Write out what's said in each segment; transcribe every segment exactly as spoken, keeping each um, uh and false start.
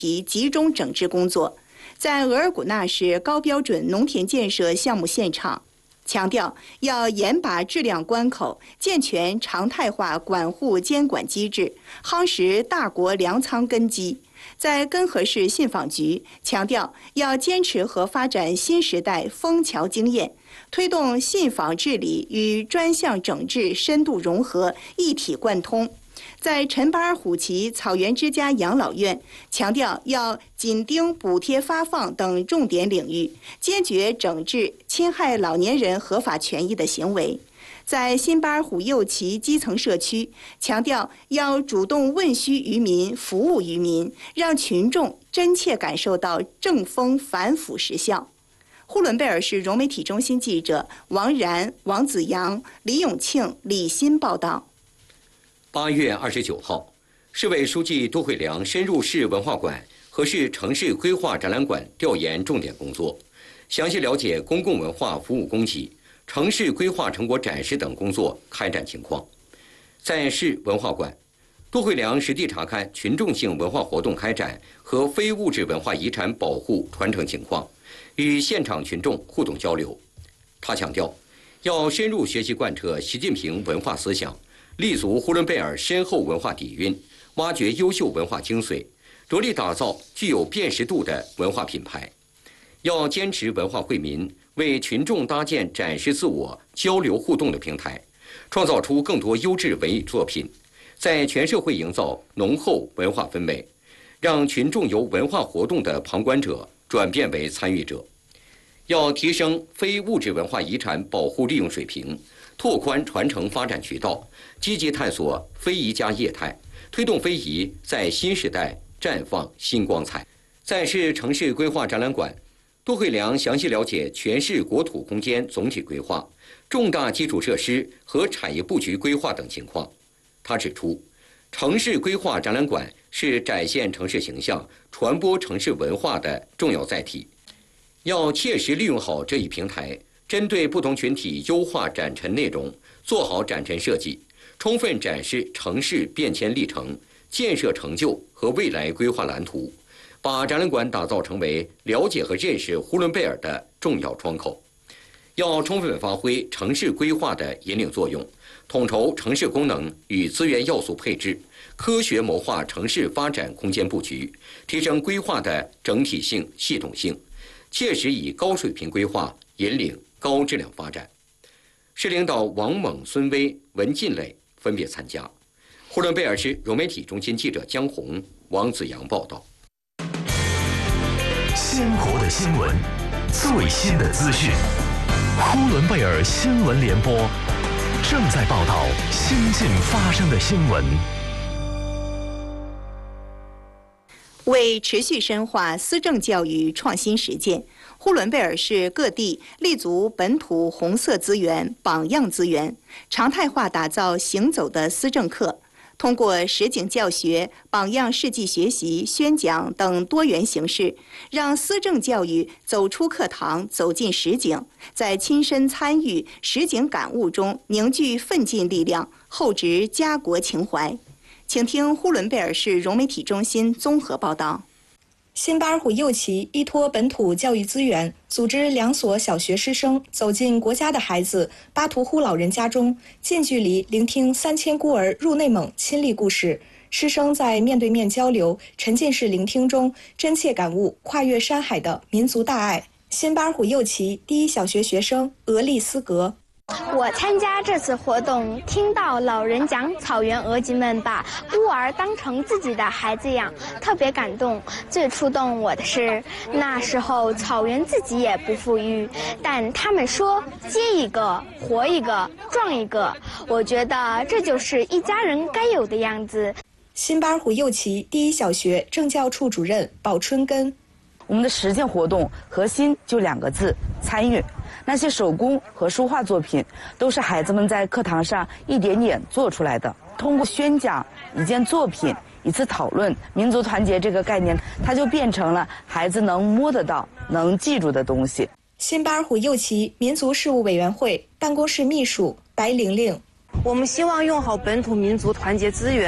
题集中整治工作，在额尔古纳市高标准农田建设项目现场，强调要严把质量关口，健全常态化管护监管机制，夯实大国粮仓根基。在根河市信访局，强调要坚持和发展新时代枫桥经验，推动信访治理与专项整治深度融合、一体贯通。在陈巴尔虎旗草原之家养老院，强调要紧盯补贴发放等重点领域，坚决整治侵害老年人合法权益的行为。在新巴尔虎右旗基层社区，强调要主动问需于民、服务于民，让群众真切感受到正风反腐实效。呼伦贝尔市融媒体中心记者王然、王子阳、李永庆、李欣报道。 八月二十九号，市委书记杜慧良深入市文化馆和市城市规划展览馆调研重点工作，详细了解公共文化服务供给、城市规划成果展示等工作开展情况。在市文化馆，杜慧良实地查看群众性文化活动开展和非物质文化遗产保护传承情况，与现场群众互动交流。他强调，要深入学习贯彻习近平文化思想，立足呼伦贝尔深厚文化底蕴，挖掘优秀文化精髓，着力打造具有辨识度的文化品牌。要坚持文化惠民，为群众搭建展示自我、交流互动的平台，创造出更多优质文艺作品，在全社会营造浓厚文化氛围，让群众由文化活动的旁观者转变为参与者。要提升非物质文化遗产保护利用水平，拓宽传承发展渠道，积极探索非遗家业态，推动非遗在新时代绽放新光彩。在市城市规划展览馆，杜慧良详细了解全市国土空间总体规划、重大基础设施和产业布局规划等情况。他指出，城市规划展览馆是展现城市形象、传播城市文化的重要载体，要切实利用好这一平台，针对不同群体优化展陈内容，做好展陈设计，充分展示城市变迁历程、建设成就和未来规划蓝图，把展览馆打造成为了解和认识呼伦贝尔的重要窗口。要充分发挥城市规划的引领作用，统筹城市功能与资源要素配置，科学谋划城市发展空间布局，提升规划的整体性、系统性，切实以高水平规划引领高质量发展。市领导王猛、孙威、文进磊分别参加。呼伦贝尔市融媒体中心记者江红、王子阳报道。 鲜活的新闻，最新的资讯。呼伦贝尔新闻联播正在报道新近发生的新闻。 为持续深化思政教育创新实践，呼伦贝尔市各地立足本土红色资源、榜样资源，常态化打造行走的思政课。通过实景教学、榜样事迹学习、宣讲等多元形式，让思政教育走出课堂，走进实景，在亲身参与、实景感悟中凝聚奋进力量，厚植家国情怀。请听呼伦贝尔市融媒体中心综合报道。 新巴尔虎右旗依托本土教育资源，组织两所小学师生走进国家的孩子巴图呼老人家中，近距离聆听三千孤儿入内蒙亲历故事。师生在面对面交流、沉浸式聆听中，真切感悟跨越山海的民族大爱。新巴尔虎右旗第一小学学生俄利斯格。 我参加这次活动，听到老人讲草原俄籍们把孤儿当成自己的孩子养，特别感动。最触动我的是，那时候草原自己也不富裕，但他们说接一个活一个壮一个，我觉得这就是一家人该有的样子。 新巴尔虎右旗第一小学政教处主任宝春根。 我们的实践活动核心就两个字：参与。那些手工和书画作品都是孩子们在课堂上一点点做出来的。通过宣讲一件作品、一次讨论，民族团结这个概念，它就变成了孩子能摸得到、能记住的东西。 新巴尔虎右旗民族事务委员会办公室秘书白玲玲。 我们希望用好本土民族团结资源，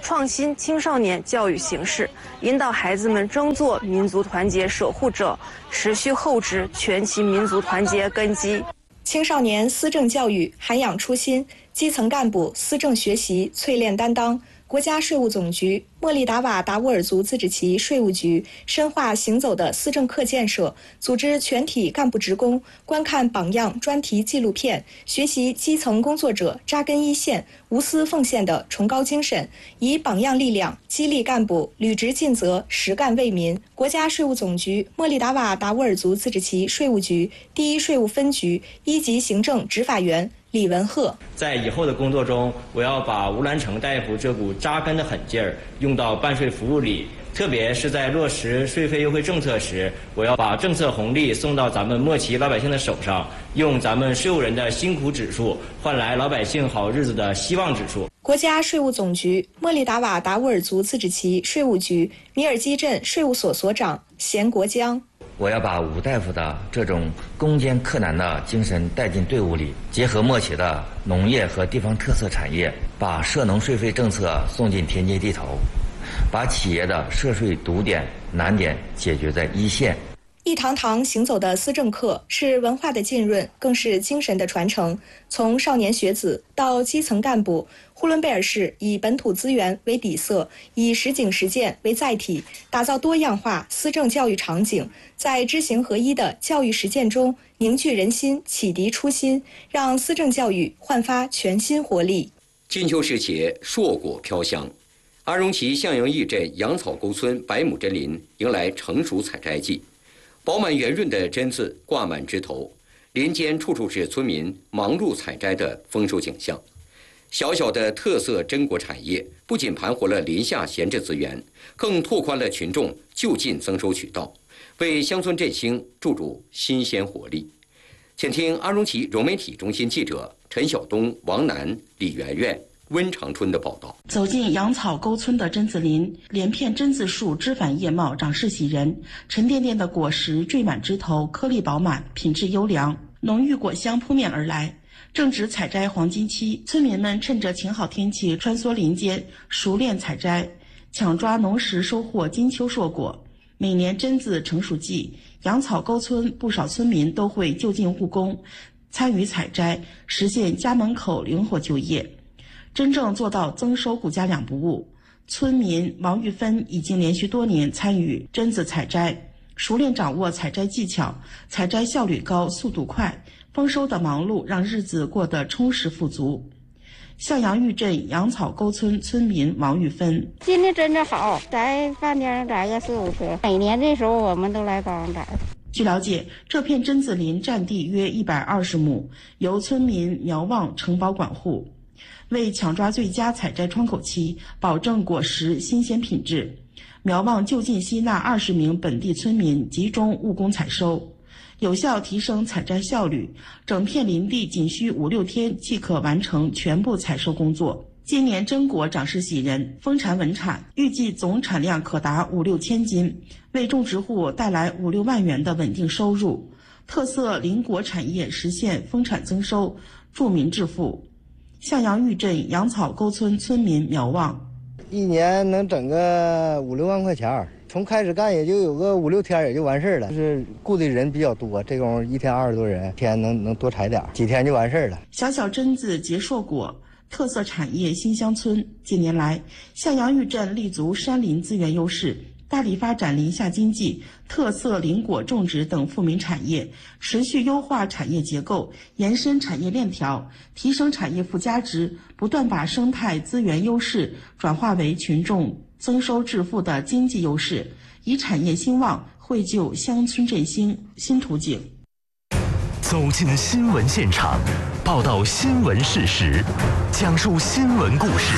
创新青少年教育形式，引导孩子们争做民族团结守护者，持续厚植全旗民族团结根基。 青少年思政教育涵养初心，基层干部思政学习淬炼担当。国家税务总局、莫利达瓦达斡尔族自治旗税务局深化行走的思政课建设，组织全体干部职工观看榜样专题纪录片，学习基层工作者扎根一线、无私奉献的崇高精神，以榜样力量激励干部履职尽责、实干为民。国家税务总局莫利达瓦达斡尔族自治旗税务局第一税务分局一级行政执法员李文鹤， 在以后的工作中，我要把吴兰成大夫这股扎根的狠劲儿用到办税服务里，特别是在落实税费优惠政策时，我要把政策红利送到咱们末期老百姓的手上，用咱们税务人的辛苦指数换来老百姓好日子的希望指数。 国家税务总局莫利达瓦达斡尔族自治旗税务局米尔基镇税务所所长贤国江， 我要把吴大夫的这种攻坚克难的精神带进队伍里，结合末期的农业和地方特色产业，把涉农税费政策送进田间地头，把企业的涉税堵点难点解决在一线。 一堂堂行走的思政课，是文化的浸润，更是精神的传承。从少年学子到基层干部，呼伦贝尔市以本土资源为底色，以实景实践为载体，打造多样化思政教育场景，在知行合一的教育实践中凝聚人心，启迪初心，让思政教育焕发全新活力。 金秋时节，硕果飘香，阿荣旗向阳驿镇杨草沟村百亩真林迎来成熟采摘季。饱满圆润的榛子挂满枝头，林间处处是村民忙碌采摘的丰收景象。小小的特色榛果产业不仅盘活了林下闲置资源，更拓宽了群众就近增收渠道，为乡村振兴注入新鲜活力。请听阿荣旗融媒体中心记者陈晓东、王楠、李媛媛、温长春的报道。 走进杨草沟村的榛子林，连片榛子树枝繁叶茂，长势喜人，沉甸甸的果实缀满枝头，颗粒饱满，品质优良，浓郁果香扑面而来。正值采摘黄金期，村民们趁着晴好天气穿梭林间，熟练采摘，抢抓农时收获金秋硕果。每年榛子成熟季，杨草沟村不少村民都会就近务工，参与采摘，实现家门口灵活就业，真正做到增收谷家两不误。村民王玉芬已经连续多年参与榛子采摘，熟练掌握采摘技巧，采摘效率高，速度快，丰收的忙碌让日子过得充实富足。向阳峪镇杨草沟村村民王玉芬： 今年真的好，摘半天摘个四五颗，每年这时候我们都来帮摘。 据了解，这片榛子林占地约一百二十亩，由村民苗望承包管护。为抢抓最佳采摘窗口期，保证果实新鲜品质，苗望就近吸纳二十名本地村民集中务工采收，有效提升采摘效率。整片林地仅需五六天即可完成全部采收工作。今年榛果长势喜人，丰产稳产，预计总产量可达五六千斤，为种植户带来五六万元的稳定收入。特色林果产业实现丰产增收，助民致富。向阳峪镇杨草沟村村民苗望： 一年能整个五六万块钱，从开始干也就有个五六天也就完事儿了。就是雇的人比较多，这功夫一天二十多人，天能能多采点，几天就完事儿了。 小小榛子结硕果，特色产业新乡村。近年来，向阳峪镇立足山林资源优势，大力发展林下经济、特色林果种植等富民产业，持续优化产业结构，延伸产业链条，提升产业附加值，不断把生态资源优势转化为群众增收致富的经济优势，以产业兴旺绘就乡村振兴新图景。 走进新闻现场，报道新闻事实，讲述新闻故事。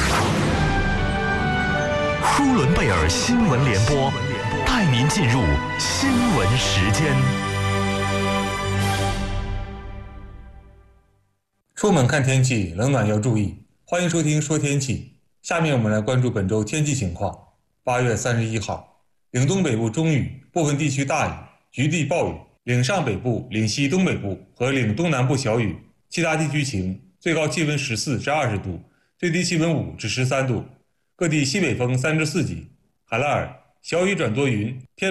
呼伦贝尔新闻联播带您进入新闻时间。 出门看天气，冷暖要注意。欢迎收听说天气。下面我们来关注本周天气情况。八月三十一号，岭东北部中雨，部分地区大雨，局地暴雨；岭上北部、岭西东北部和岭东南部小雨，其他地区晴，最高气温十四至二十度，最低气温五至十三度。 各地西北风三至四级。海拉尔小雨转多云，天。